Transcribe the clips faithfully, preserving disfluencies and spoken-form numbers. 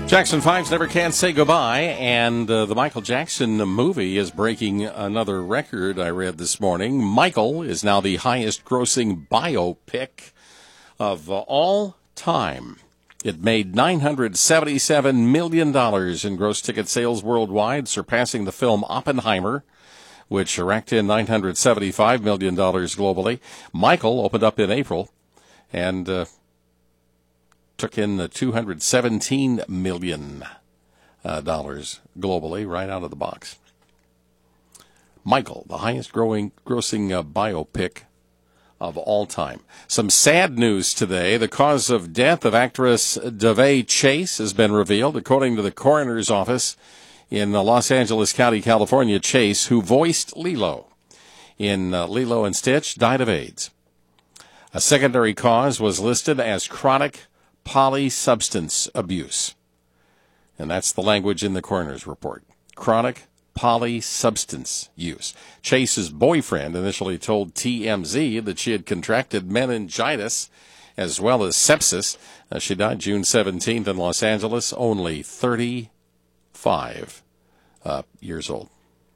Jackson fives Never Can Say Goodbye, and uh, the Michael Jackson movie is breaking another record I read this morning. Michael is now the highest-grossing biopic of uh, all time. It made nine hundred seventy-seven million dollars in gross ticket sales worldwide, surpassing the film Oppenheimer, which raked in nine hundred seventy-five million dollars globally. Michael opened up in April, and uh, took in the two hundred seventeen million dollars uh, globally right out of the box. Michael, the highest growing, grossing uh, biopic of all time. Some sad news today. The cause of death of actress Daveigh Chase has been revealed. According to the coroner's office in uh, Los Angeles County, California, Chase, who voiced Lilo in uh, Lilo and Stitch, died of AIDS. A secondary cause was listed as chronic polysubstance abuse. And that's the language in the coroner's report. Chronic polysubstance use. Chase's boyfriend initially told T M Z that she had contracted meningitis as well as sepsis. Uh, she died June seventeenth in Los Angeles, only thirty-five uh, years old.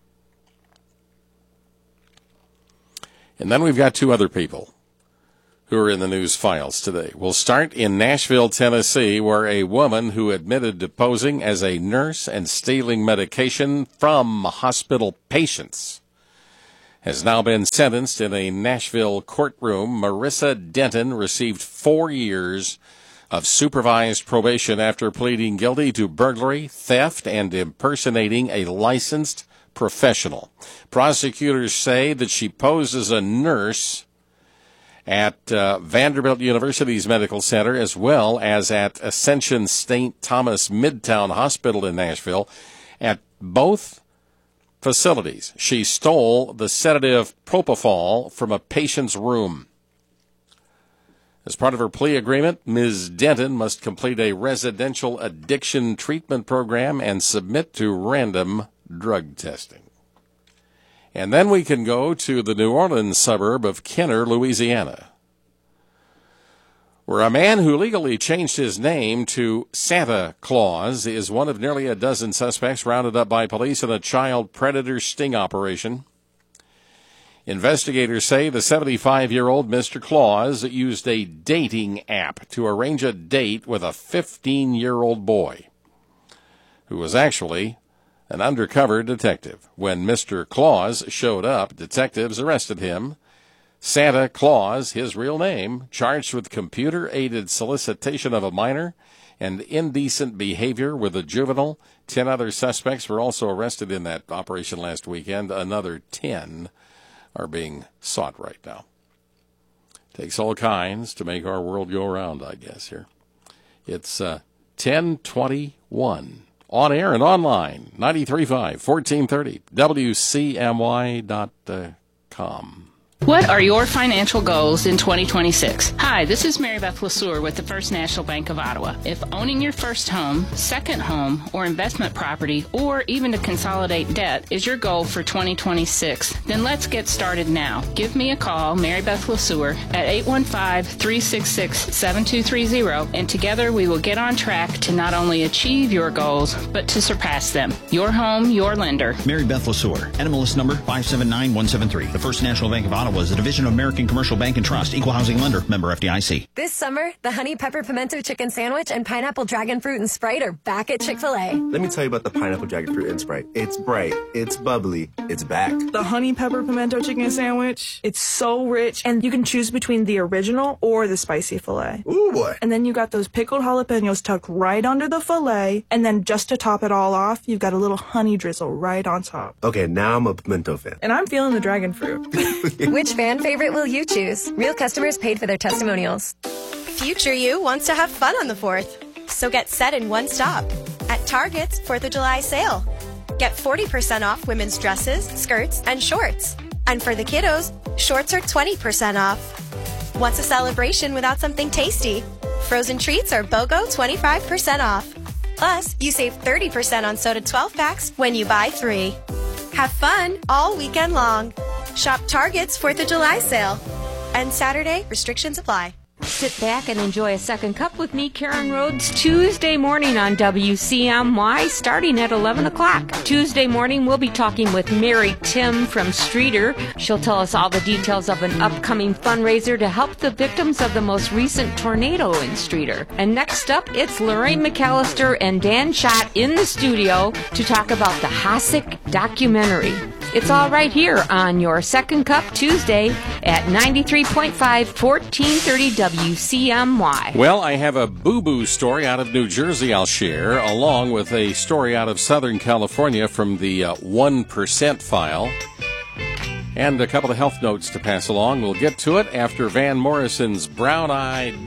And then we've got two other people who are in the news files today. We'll start in Nashville, Tennessee, where a woman who admitted to posing as a nurse and stealing medication from hospital patients has now been sentenced in a Nashville courtroom. Marissa Denton received four years of supervised probation after pleading guilty to burglary, theft, and impersonating a licensed professional. Prosecutors say that she posed as a nurse at uh, Vanderbilt University's Medical Center, as well as at Ascension Saint Thomas Midtown Hospital in Nashville. At both facilities, she stole the sedative propofol from a patient's room. As part of her plea agreement, Miz Denton must complete a residential addiction treatment program and submit to random drug testing. And then we can go to the New Orleans suburb of Kenner, Louisiana, where a man who legally changed his name to Santa Claus is one of nearly a dozen suspects rounded up by police in a child predator sting operation. Investigators say the seventy-five-year-old Mister Claus used a dating app to arrange a date with a fifteen-year-old boy who was actually an undercover detective. When Mister Claus showed up, detectives arrested him. Santa Claus, his real name, charged with computer-aided solicitation of a minor and indecent behavior with a juvenile. Ten other suspects were also arrested in that operation last weekend. Another ten are being sought right now. Takes all kinds to make our world go around, I guess, here. It's uh, ten twenty-one. On air and online, ninety-three point five, fourteen thirty, W C M Y dot com. What are your financial goals in twenty twenty-six? Hi, this is Mary Beth LeSueur with the First National Bank of Ottawa. If owning your first home, second home, or investment property, or even to consolidate debt is your goal for twenty twenty-six, then let's get started now. Give me a call, Mary Beth LeSueur, at eight one five, three six six, seven two three zero, and together we will get on track to not only achieve your goals, but to surpass them. Your home, your lender. Mary Beth LeSueur, N M L S number five seven nine one seven three. The First National Bank of Ottawa is a division of American Commercial Bank and Trust, equal housing lender, member F D I C. This summer, the Honey Pepper Pimento Chicken Sandwich and Pineapple Dragon Fruit and Sprite are back at Chick-fil-A. Let me tell you about the Pineapple Dragon Fruit and Sprite. It's bright, it's bubbly, it's back. The Honey Pepper Pimento Chicken Sandwich, it's so rich, and you can choose between the original or the spicy filet. Ooh, boy. And then you got those pickled jalapenos tucked right under the filet, and then just to top it all off, you've got a little honey drizzle right on top. Okay, now I'm a pimento fan. And I'm feeling the dragon fruit. Which fan favorite will you choose? Real customers paid for their testimonials. Future you wants to have fun on the fourth. So get set in one stop. At Target's fourth of July sale. Get forty percent off women's dresses, skirts, and shorts. And for the kiddos, shorts are twenty percent off. What's a celebration without something tasty? Frozen treats are BOGO twenty-five percent off. Plus, you save thirty percent on soda twelve packs when you buy three. Have fun all weekend long. Shop Target's fourth of July sale. And Saturday, restrictions apply. Sit back and enjoy a second cup with me, Karen Rhodes, Tuesday morning on W C M Y, starting at eleven o'clock. Tuesday morning, we'll be talking with Mary Tim from Streeter. She'll tell us all the details of an upcoming fundraiser to help the victims of the most recent tornado in Streeter. And next up, it's Lorraine McAllister and Dan Schott in the studio to talk about the Hasek documentary. It's all right here on your Second Cup Tuesday at ninety-three point five, fourteen thirty W C M Y. Well, I have a boo-boo story out of New Jersey I'll share, along with a story out of Southern California from the uh, one percent file, and a couple of health notes to pass along. We'll get to it after Van Morrison's Brown Eyed